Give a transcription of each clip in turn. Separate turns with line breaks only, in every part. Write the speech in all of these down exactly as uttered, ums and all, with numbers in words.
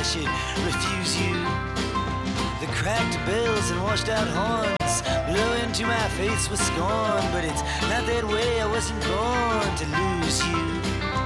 I should refuse you. The cracked bells and washed out horns blow into my face with scorn, but it's not that way, I wasn't born to lose you.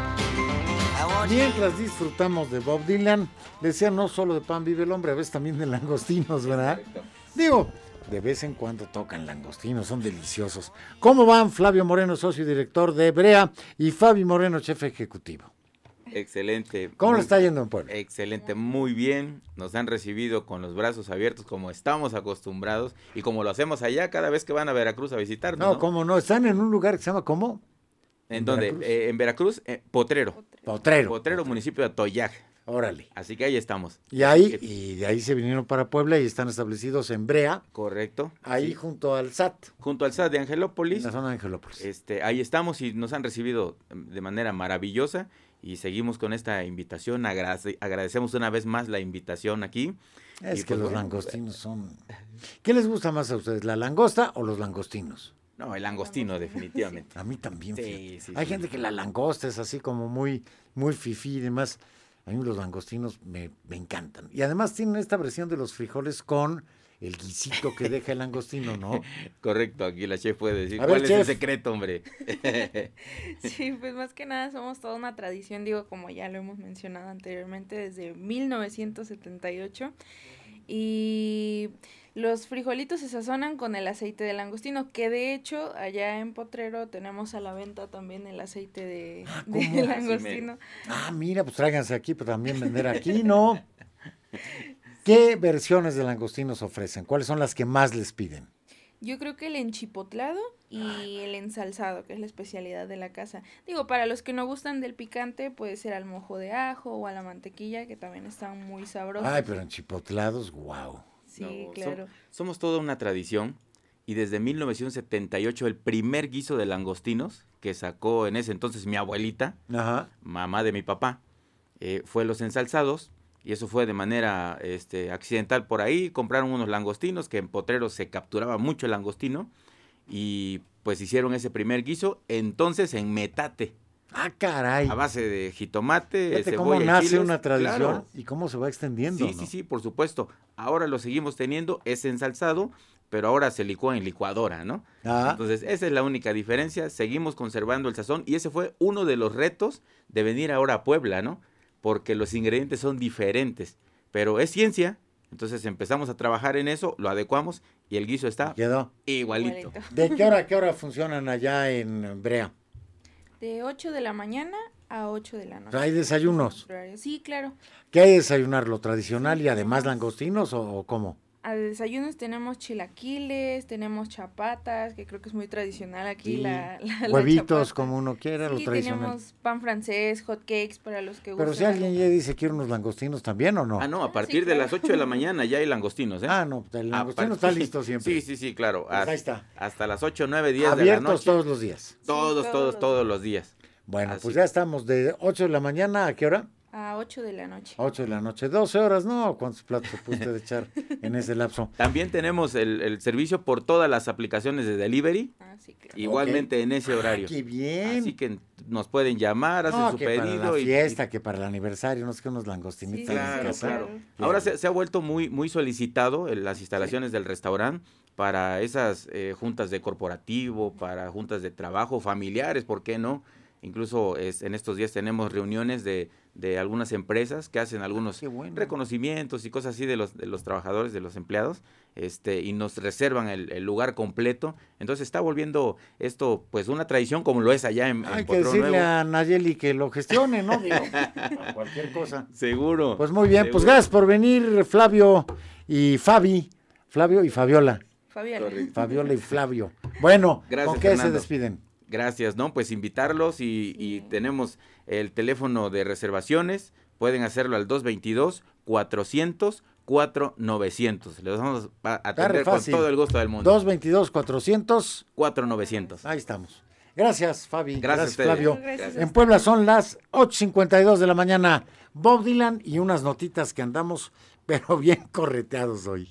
Mientras disfrutamos de Bob Dylan, decía, no solo de pan vive el hombre, a veces también de langostinos, ¿verdad? Digo, de vez en cuando tocan langostinos, son deliciosos. ¿Cómo van? Flavio Moreno, socio y director de Brea, y Fabi Moreno, jefe ejecutivo.
Excelente.
¿Cómo
muy,
lo está yendo en Puebla?
Excelente, muy bien. Nos han recibido con los brazos abiertos como estamos acostumbrados y como lo hacemos allá cada vez que van a Veracruz a visitarnos.
No,
¿no?
¿cómo no? Están en un lugar que se llama, ¿cómo?
¿En,
¿En
dónde?
Veracruz?
Eh, en Veracruz, eh, Potrero.
Potrero.
Potrero,
Potrero,
municipio de Atoyac.
Órale.
Así que ahí estamos.
Y ahí, y de ahí se vinieron para Puebla y están establecidos en Brea.
Correcto.
Ahí
sí.
junto al S A T.
Junto al S A T de Angelópolis.
En la zona de Angelópolis.
Este, ahí estamos y nos han recibido de manera maravillosa y seguimos con esta invitación. Agrade- agradecemos una vez más la invitación aquí.
Es
y
que
pues,
los
bueno,
langostinos son... ¿Qué les gusta más a ustedes, la langosta o los langostinos?
No, el langostino, definitivamente.
A mí también.
Sí, sí,
Hay
sí.
gente que la langosta es así como muy, muy fifí y demás. A mí los langostinos me, me encantan. Y además tienen esta versión de los frijoles con el guisito que deja el langostino, ¿no?
Correcto, aquí la chef puede decir.
A ver,
¿Cuál es
chef.
el secreto, hombre?
Sí, pues más que nada somos toda una tradición, digo, como ya lo hemos mencionado anteriormente, desde mil novecientos setenta y ocho. Y los frijolitos se sazonan con el aceite de langostino, que de hecho allá en Potrero tenemos a la venta también el aceite de,
Ah,
de
¿cómo?
langostino.
Ah, mira, pues tráiganse aquí para también vender aquí, ¿no? ¿Qué versiones de langostinos ofrecen? ¿Cuáles son las que más les piden?
Yo creo que el enchipotlado y el ensalzado, que es la especialidad de la casa. Digo, para los que no gustan del picante, puede ser al mojo de ajo o a la mantequilla, que también están muy sabrosos.
Ay, pero enchipotlados, wow.
Sí,
No,
claro.
som- somos toda una tradición y desde mil novecientos setenta y ocho el primer guiso de langostinos que sacó en ese entonces mi abuelita,
Ajá.
mamá de mi papá, eh, fue los ensalzados. Y eso fue de manera este, accidental por ahí. Compraron unos langostinos, que en Potrero se capturaba mucho el langostino. Y pues hicieron ese primer guiso. Entonces en metate.
Ah, caray.
A base de jitomate,
Fíjate
cebolla
cómo
y
nace
chiles.
una tradición
Claro.
y cómo se va extendiendo,
Sí,
¿no?
sí, sí, por supuesto. Ahora lo seguimos teniendo, es ensalzado, pero ahora se licúa en licuadora, ¿no?
Ah.
Entonces, esa es la única diferencia. Seguimos conservando el sazón y ese fue uno de los retos de venir ahora a Puebla, ¿no? Porque los ingredientes son diferentes, pero es ciencia. Entonces empezamos a trabajar en eso, lo adecuamos y el guiso está
Quedó.
igualito.
Igualito.
¿De qué hora a qué hora funcionan allá en Brea?
De ocho de la mañana a ocho de la noche.
¿Hay desayunos?
Sí, claro.
¿Qué hay de desayunar? ¿Lo tradicional y además langostinos o, o cómo?
A desayunos tenemos chilaquiles, tenemos chapatas, que creo que es muy tradicional aquí.
Sí.
La, la, la
Huevitos,
chapata.
como uno quiera, lo
Sí,
tradicional.
tenemos pan francés, hot cakes para los que
Pero
gustan.
si alguien ya dice quiere unos langostinos también o no.
Ah, no, a
Ah,
partir
sí,
de
claro.
las ocho de la mañana ya hay langostinos, ¿eh?
Ah, no, el
A
langostino
par-
está listo siempre.
Sí, sí, sí, claro.
Pues
Hasta,
ahí está.
hasta las ocho, nueve, diez de la
Abiertos
noche.
todos los días.
Todos,
Sí,
todos,
todos
todos,
los
los días.
Bueno,
Así.
pues ya estamos de ocho de la mañana, ¿a qué hora?
A ocho de la noche.
ocho de la noche, doce horas, ¿no? ¿Cuántos platos se puede usted echar en ese lapso?
También tenemos el, el servicio por todas las aplicaciones de delivery,
Ah, sí, claro.
igualmente en ese horario.
Ah, ¡Qué bien!
Así que nos pueden llamar, hacen
No,
su
que para
pedido.
la
y-
fiesta, que para el aniversario, no sé qué, unos langostinitos
Sí,
en
Claro,
casa.
claro.
Claro.
Ahora se, se ha vuelto muy, muy solicitado en las instalaciones del restaurante para esas eh, juntas de corporativo, para juntas de trabajo, familiares, ¿por qué no? Incluso es, en estos días tenemos reuniones de, de algunas empresas que hacen algunos
Qué bueno.
reconocimientos y cosas así de los, de los trabajadores, de los empleados, este, y nos reservan el, el lugar completo. Entonces está volviendo esto pues una tradición como lo es allá en, en
Hay que
Potrero
decirle
Nuevo.
a Nayeli que lo gestione, ¿no? Digo, cualquier cosa.
Seguro.
Pues muy bien, pues
seguro.
gracias por venir, Flavio y Fabi. Flavio y Fabiola.
Fabiola.
Correcto.
Fabiola y Flavio. Bueno,
Gracias,
¿con qué se
Fernando.
despiden?
Gracias, ¿no? Pues invitarlos y, y tenemos el teléfono de reservaciones. Pueden hacerlo al dos veintidós, cuatrocientos, cuatro novecientos. Les vamos a atender con
fácil.
todo el gusto del mundo.
dos veintidós, cuatrocientos.
cuatro novecientos.
Ahí estamos. Gracias, Fabi.
Gracias a ustedes.
Flavio.
Gracias.
En Puebla son las ocho cincuenta y dos de la mañana. Bob Dylan y unas notitas que andamos, pero bien correteados hoy.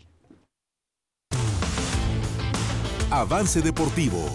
Avance Deportivo.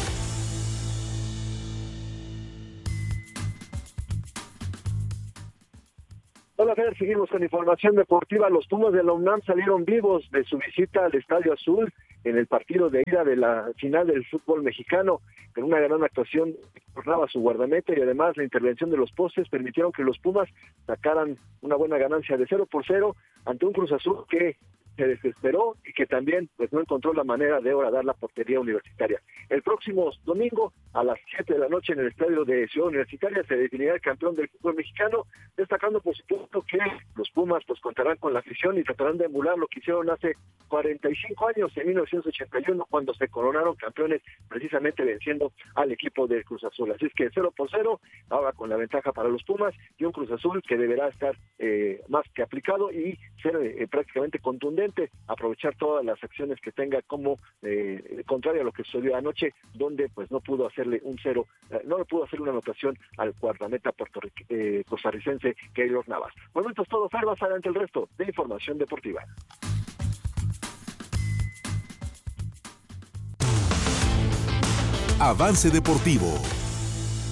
Son Hola, Fer, seguimos con información deportiva. Los Pumas de la UNAM salieron vivos de su visita al Estadio Azul en el partido de ida de la final del fútbol mexicano. Con una gran actuación, tornaba su guardameta y además la intervención de los postes permitieron que los Pumas sacaran una buena ganancia de cero por cero ante un Cruz Azul que se desesperó y que también pues no encontró la manera de horadar la portería universitaria. El próximo domingo a las siete de la noche en el estadio de Ciudad Universitaria se definirá el campeón del fútbol mexicano, destacando por supuesto que los Pumas pues contarán con la afición y tratarán de emular lo que hicieron hace cuarenta y cinco años, en mil novecientos ochenta y uno, cuando se coronaron campeones, precisamente venciendo al equipo del Cruz Azul. Así es que cero por cero, ahora con la ventaja para los Pumas, y un Cruz Azul que deberá estar eh, más que aplicado y ser eh, prácticamente contundente, aprovechar todas las acciones que tenga como eh, contrario a lo que sucedió anoche, donde pues no pudo hacerle un cero, eh, no le pudo hacer una anotación al guardameta puertorrique, eh, costarricense Keylor Navas. Por momentos todo, Fer, más adelante el resto de información deportiva.
Avance Deportivo.